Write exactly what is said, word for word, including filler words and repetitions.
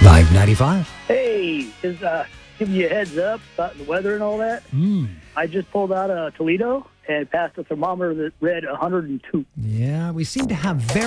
Vibe ninety-five. Hey, is uh, giving you a heads up about the weather and all that. Mm. I just pulled out of Toledo and passed a thermometer that read one hundred two. Yeah, we seem to have very